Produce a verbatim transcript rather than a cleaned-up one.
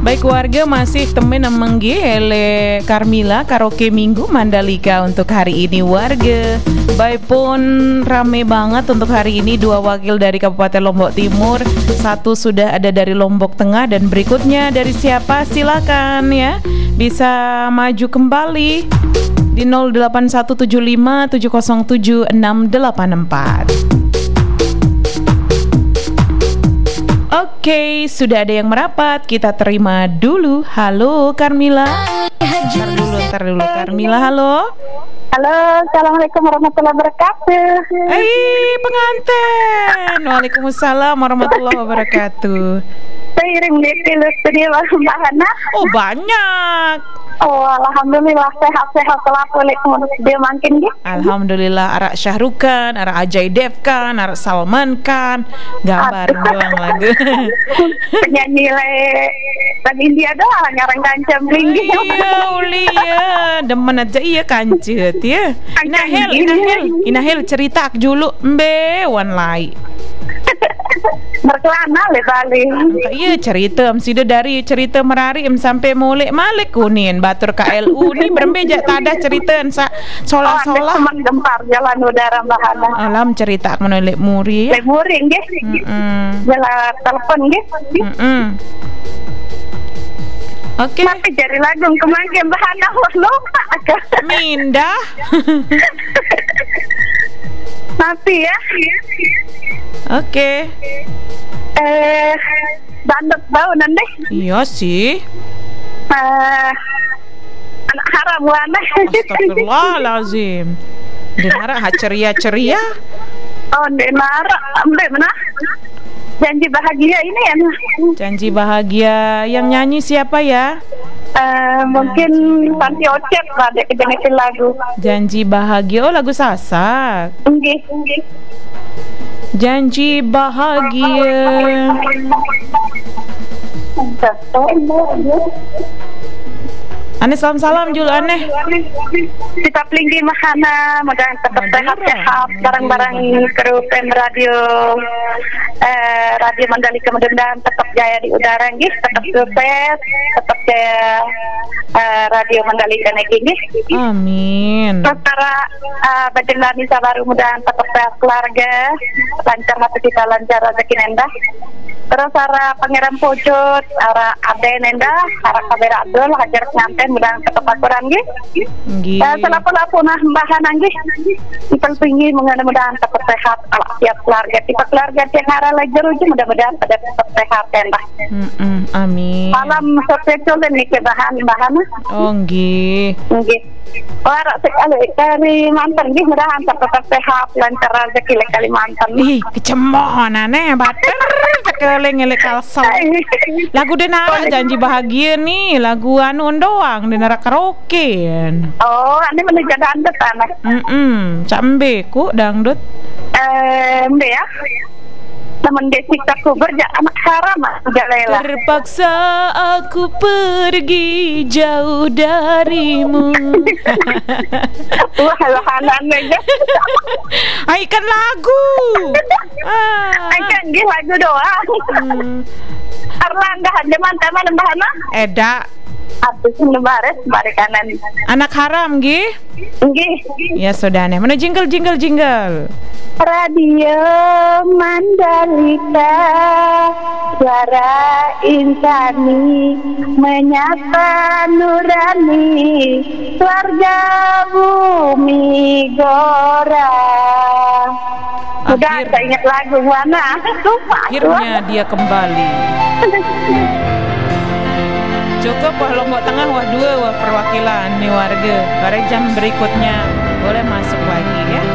Baik warga, masih temen mengge ele Carmila karaoke Minggu Mandalika untuk hari ini warga. Baik pun rame banget untuk hari ini, dua wakil dari Kabupaten Lombok Timur, satu sudah ada dari Lombok Tengah dan berikutnya dari siapa? Silakan ya, bisa maju kembali di nol delapan satu tujuh lima tujuh nol tujuh enam delapan empat. Oke, sudah ada yang merapat. Kita terima dulu. Halo Carmila. Ntar dulu, ntar dulu Carmila, halo. Halo, assalamualaikum warahmatullahi wabarakatuh. Hai pengantin. Waalaikumsalam warahmatullahi wabarakatuh. Seiring di studio Mbak Hana. Oh banyak. Oh alhamdulillah sehat-sehat selalu dia makin gitu. Alhamdulillah, arak Syahrukan, arak Ajay Devkan, arak Salman Khan, gambar doang lagu. Penyanyi le lagu India doang ngarang kancam tinggi. Iya, uli ya, demen aja iya kancut ya. Inahel, inahel, inahel cerita dulu mbe wan lai. Berkelana le Bali. Iya cerita msido dari cerita merari em sampai molek malik kunin batur K L U ni berembeja tadah cerita sa solah solah. Oh, teman gempar jalan udara Mbak Hana. Alam cerita menolek muri. Le muri nggih. Heeh. Jalan telepon nggih. Heeh. Oke. Tapi jari lagu kemangke Mbak Hana lupa agak. Mindah. Tapi ya. Oke. Eh, bandot bau nanti. Iya sih. Eh, anak haram wana. Astagfirullahalazim. Dengar ha ceria-ceria. Oh, dengar. Ambe mana? Janji bahagia ini ya. Janji bahagia yang nyanyi siapa ya? Uh, mungkin Santi Ocet lah dia kejenesin lagu. Janji bahagia, oh lagu Sasak. Nggih, nggih. Janji bahagia. Aneh salam-salam Jul aneh. Kita pelinggi mahana, mudah tetap sehat-sehat barang-barang kru P M Radio eh, Radio Mandalika mudah-mudahan tetap jaya di udara nggih, tetap sukses, tetap jaya eh, Radio Mandalika nggih. Amin. Terus para uh, baginda Nisa baru mudahan tetap sehat keluarga, lancar hati kita, lancar rezeki nenda. Terus para Pangeran Pucut, para Ade Nenda, para Kabera Abdul, hajar nganten mudah tetap akuran nggih. Nggih. Eh selapo-lapo nah bahan nggih. Kita tinggi mudah-mudahan tetap sehat walafiat keluarga. Tipe keluarga yang hara lajar uji mudah-mudahan pada tetap sehat nenda. Heeh, amin. Malam spesial niki bahan-bahan. Oh nggih. Nggih. Ora sekali dari mantan nggih mudahan tetap sehat, lancar rezeki le Kalimantan. Ih, kecemohon aneh bater. Cekeleng elek kalsel. Lagu Denara janji bahagia nih, lagu anu doang Denara karaoke. Oh, ini menuju dangdut anak. Mm-mm, cambe ku dangdut. Eh, mbe ya. Temen Desika Kuber ja anak haram Jalela. Terpaksa aku pergi jauh darimu. Wah, halan aja. Ai kan lagu. Ah. Ai kan nggih lagu doang. Hmm. Arlangga hanya mantan bahana. Eda. Atus lebares bare kanan. Anak haram nggih? Nggih. Ya sudah nih. Mana jingle jingle jingle. Radio Mandalika, suara insani menyapa nurani, warga bumi gora. Udah, saya ingat lagu mana? Lupa. Akhirnya dia kembali. Cukup wah Lombok Tengah wah dua wah perwakilan nih warga. Pada jam berikutnya boleh masuk lagi ya.